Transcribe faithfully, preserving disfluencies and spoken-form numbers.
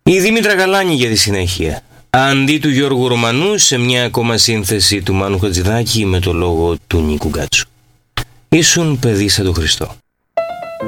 Η Δήμητρα Γαλάνη για τη συνέχεια. Αντί του Γιώργου Ρωμανού σε μια ακόμα σύνθεση του Μάνου Χατζηδάκη με το λόγο του Νίκου Γκάτσου. Ήσουν παιδί σαν τον Χριστό.